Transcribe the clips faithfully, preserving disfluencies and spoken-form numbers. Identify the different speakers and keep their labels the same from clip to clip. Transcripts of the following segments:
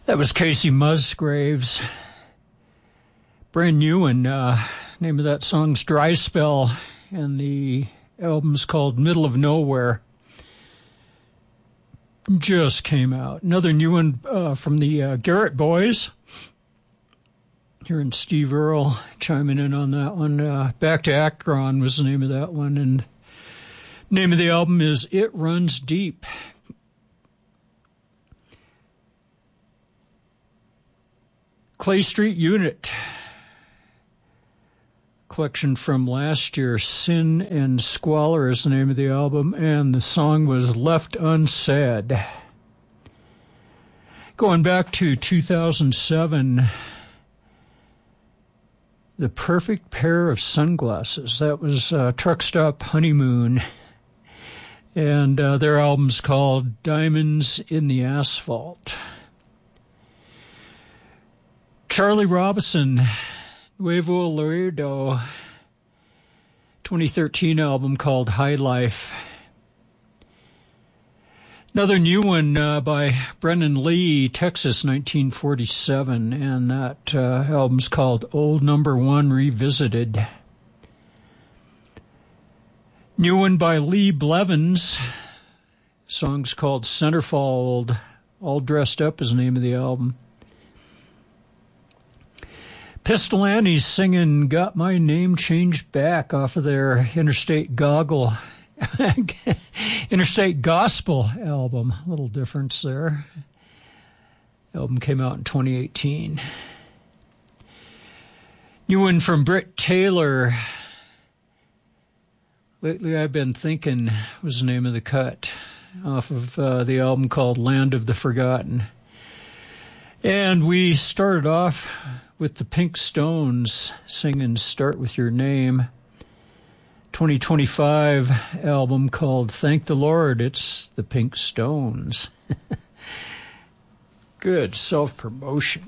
Speaker 1: That was Casey Musgraves. Brand new one. Uh, name of that song's Dry Spell, and the album's called Middle of Nowhere. Just came out. Another new one uh, from the uh, Garrett Boys. Hearing Steve Earle chiming in on that one. Uh, Back to Akron was the name of that one, and name of the album is It Runs Deep. Clay Street Unit. Collection from last year, Sin and Squalor is the name of the album, and the song was Left Unsaid. Going back to two thousand seven, The Perfect Pair of Sunglasses. That was uh, Truck Stop Honeymoon, and uh, their album's called Diamonds in the Asphalt. Charlie Robison, Nuevo Laredo, twenty thirteen album called High Life. Another new one uh, by Brennan Lee, Texas, nineteen forty-seven, and that uh, album's called Old Number One Revisited. New one by Lee Blevins, song's called Centerfold. All Dressed Up is the name of the album. Pistol Annie's singing Got My Name Changed Back off of their Interstate Goggle, Interstate Gospel album. A little difference there. Album came out in twenty eighteen. New one from Britt Taylor. Lately I've Been Thinking was the name of the cut off of uh, the album called Land of the Forgotten. And we started off with the Pink Stones singing Start With Your Name. twenty twenty-five album called Thank the Lord, It's the Pink Stones. Good self-promotion.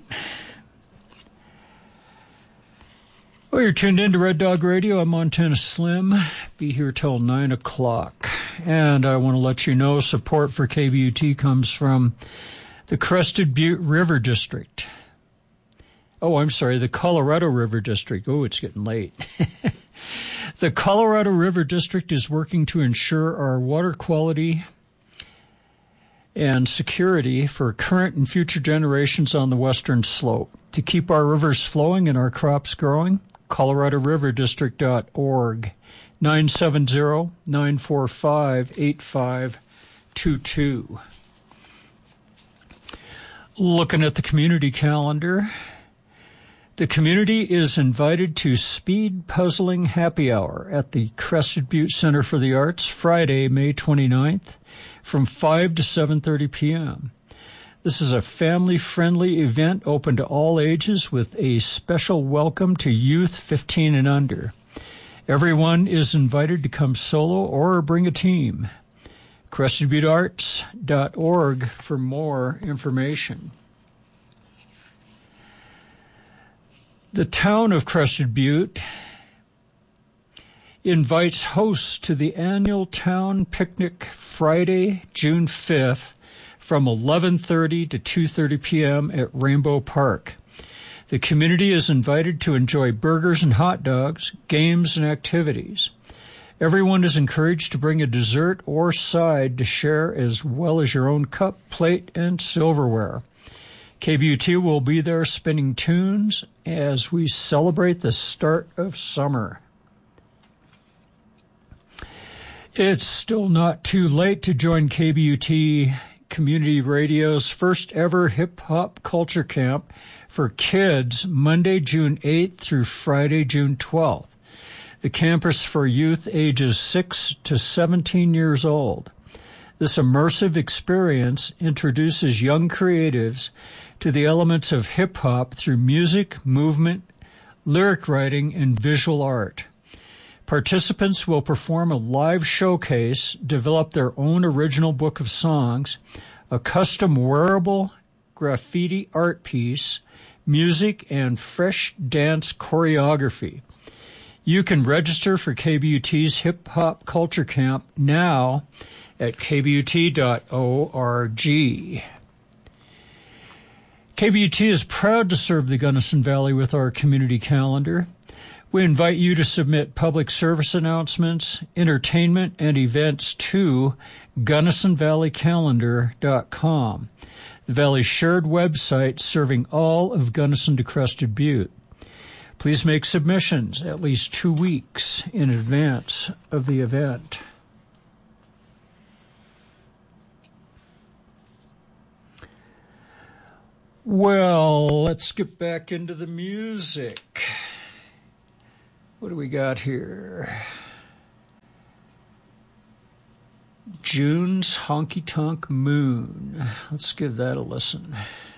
Speaker 1: Well, you're tuned in to Red Dog Radio. I'm Montana Slim. Be here till nine o'clock. And I want to let you know support for K B U T comes from the Crested Butte River District. Oh, I'm sorry, the Colorado River District. Oh, it's getting late. The Colorado River District is working to ensure our water quality and security for current and future generations on the western slope. To keep our rivers flowing and our crops growing, colorado river district dot org, nine seven zero, nine four five, eight five two two. Looking at the community calendar, the community is invited to Speed Puzzling Happy Hour at the Crested Butte Center for the Arts, Friday, May twenty-ninth, from five to seven thirty p.m. This is a family-friendly event open to all ages with a special welcome to youth fifteen and under. Everyone is invited to come solo or bring a team. crested butte arts dot org for more information. The town of Crested Butte invites hosts to the annual town picnic Friday, June fifth from eleven thirty to two thirty p.m. at Rainbow Park. The community is invited to enjoy burgers and hot dogs, games and activities. Everyone is encouraged to bring a dessert or side to share, as well as your own cup, plate, and silverware. K B U T will be there spinning tunes as we celebrate the start of summer. It's still not too late to join K B U T Community Radio's first ever hip-hop culture camp for kids, Monday, June eighth through Friday, June twelfth. The camp is for youth ages six to seventeen years old. This immersive experience introduces young creatives to the elements of hip-hop through music, movement, lyric writing, and visual art. Participants will perform a live showcase, develop their own original book of songs, a custom wearable graffiti art piece, music, and fresh dance choreography. You can register for K B U T's Hip Hop Culture Camp now at k b u t dot org. K K B U T is proud to serve the Gunnison Valley with our community calendar. We invite you to submit public service announcements, entertainment, and events to gunnison valley calendar dot com, the Valley's shared website serving all of Gunnison to Crested Butte. Please make submissions at least two weeks in advance of the event. Well, let's get back into the music. What do we got here? June's Honky Tonk Moon. Let's give that a listen.